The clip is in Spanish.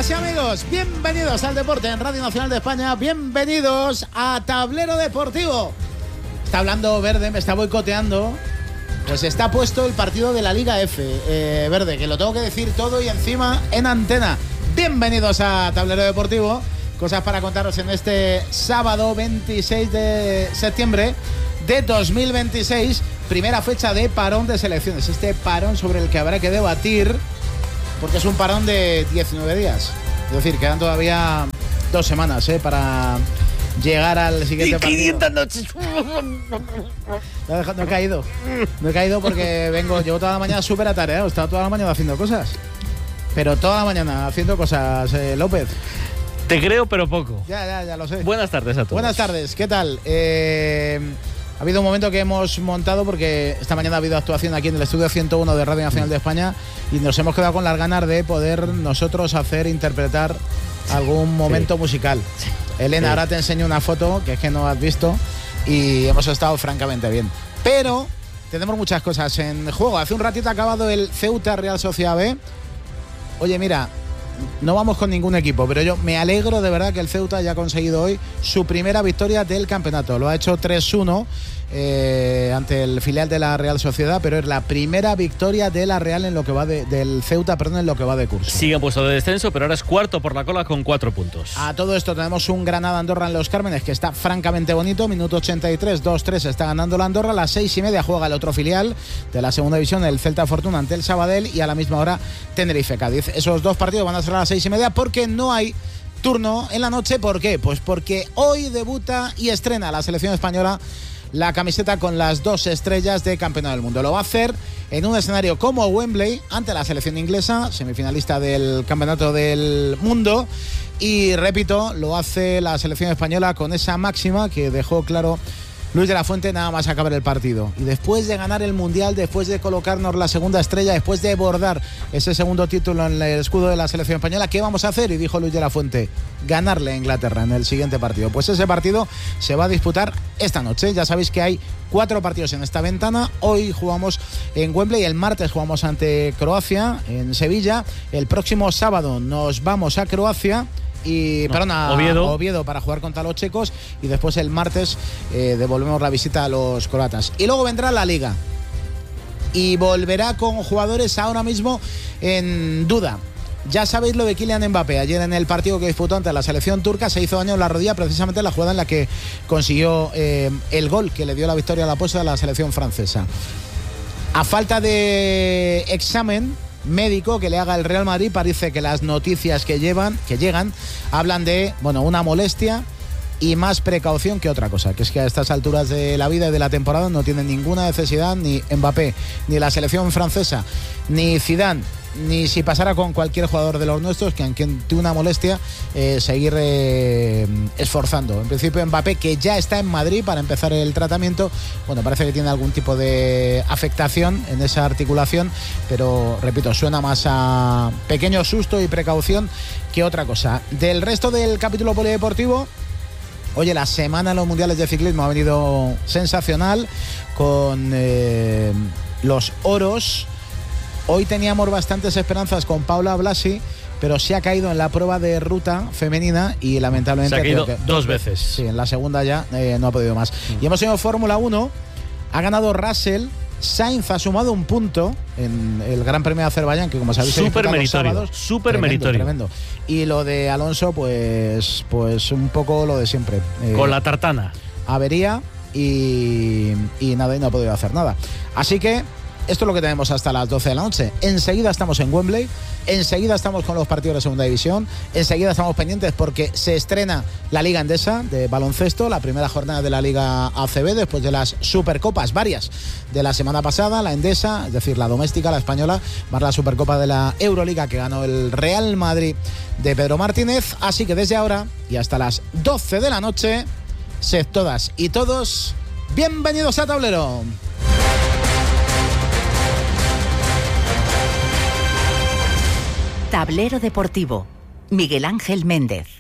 Amigas y amigos, bienvenidos al deporte en Radio Nacional de España, bienvenidos a Tablero Deportivo. Está hablando Verde, me está boicoteando. Pues está puesto el partido de la Liga F, Verde, que lo tengo que decir todo y encima en antena. Bienvenidos a Tablero Deportivo, cosas para contaros en este sábado 26 de septiembre de 2026, primera fecha de parón de selecciones. Este parón sobre el que habrá que debatir, porque es un parón de 19 días. Es decir, quedan todavía 2 semanas para llegar al siguiente partido. 500 noches. No he caído porque llevo toda la mañana súper atareado. He estado toda la mañana haciendo cosas. Pero toda la mañana haciendo cosas, López. Te creo, pero poco. Ya lo sé. Buenas tardes a todos. Buenas tardes, ¿qué tal? Ha habido un momento que hemos montado porque esta mañana ha habido actuación aquí en el estudio 101 de Radio Nacional de España y nos hemos quedado con las ganas de poder nosotros interpretar algún momento musical. Sí. Elena, ahora te enseño una foto que es que no has visto y hemos estado francamente bien. Pero tenemos muchas cosas en juego. Hace un ratito ha acabado el Ceuta Real Sociedad B. Oye, mira, no vamos con ningún equipo, pero yo me alegro de verdad que el Ceuta haya conseguido hoy su primera victoria del campeonato. Lo ha hecho 3-1 ante el filial de la Real Sociedad, pero es la primera victoria de la Real en lo que va del Ceuta, en lo que va de curso. Sigue en puesto de descenso, pero ahora es cuarto por la cola con 4 puntos. A todo esto tenemos un Granada-Andorra en Los Cármenes que está francamente bonito. Minuto 83, 2-3 está ganando la Andorra. A las 6:30 juega el otro filial de la segunda división, el Celta Fortuna ante el Sabadell, y a la misma hora Tenerife-Cádiz. Esos 2 partidos van a ser a las 6:30 porque no hay turno en la noche. ¿Por qué? Pues porque hoy debuta y estrena la selección española la camiseta con las 2 estrellas de campeonato del mundo. Lo va a hacer en un escenario como Wembley ante la selección inglesa, semifinalista del campeonato del mundo. Y repito, lo hace la selección española con esa máxima que dejó claro Luis de la Fuente nada más acabar el partido. Y después de ganar el Mundial, después de colocarnos la segunda estrella, después de bordar ese segundo título en el escudo de la selección española, ¿qué vamos a hacer? Y dijo Luis de la Fuente, ganarle a Inglaterra en el siguiente partido. Pues ese partido se va a disputar esta noche. Ya sabéis que hay 4 partidos en esta ventana. Hoy jugamos en Wembley, el martes jugamos ante Croacia en Sevilla. El próximo sábado nos vamos a Croacia a Oviedo para jugar contra los checos, y después el martes devolvemos la visita a los croatas. Y luego vendrá la Liga y volverá con jugadores ahora mismo en duda. Ya sabéis lo de Kylian Mbappé. Ayer en el partido que disputó ante la selección turca se hizo daño en la rodilla, precisamente en la jugada en la que consiguió el gol que le dio la victoria a la apuesta de la selección francesa. A falta de examen médico que le haga el Real Madrid, parece que las noticias que llegan hablan de una molestia y más precaución que otra cosa, que es que a estas alturas de la vida y de la temporada no tienen ninguna necesidad ni Mbappé, ni la selección francesa, ni Zidane, ni si pasara con cualquier jugador de los nuestros, que aunque tiene una molestia, seguir esforzando. En principio Mbappé, que ya está en Madrid para empezar el tratamiento, parece que tiene algún tipo de afectación en esa articulación, pero repito, suena más a pequeño susto y precaución que otra cosa. Del resto del capítulo polideportivo, oye, la semana en los mundiales de ciclismo ha venido sensacional con los oros. Hoy teníamos bastantes esperanzas con Paula Blasi, pero se ha caído en la prueba de ruta femenina y lamentablemente... Se ha caído 2 veces. Sí, en la segunda ya no ha podido más. Y hemos tenido Fórmula 1, ha ganado Russell, Sainz ha sumado un punto en el Gran Premio de Azerbaiyán, que como sabéis... Súper meritorio. Tremendo. Y lo de Alonso, pues un poco lo de siempre. Con la tartana. Avería y nada, y no ha podido hacer nada. Así que esto es lo que tenemos hasta las 12 de la noche. Enseguida estamos en Wembley, enseguida estamos con los partidos de segunda división, enseguida estamos pendientes porque se estrena la Liga Endesa de baloncesto, la primera jornada de la Liga ACB después de las Supercopas, varias de la semana pasada, la Endesa, es decir, la doméstica, la española, más la Supercopa de la Euroliga que ganó el Real Madrid de Pedro Martínez. Así que desde ahora y hasta las 12 de la noche, sed todas y todos bienvenidos a Tablero. Tablero Deportivo, Miguel Ángel Méndez.